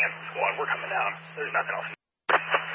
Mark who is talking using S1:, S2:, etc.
S1: Anthem squad. We're coming down. There's nothing else.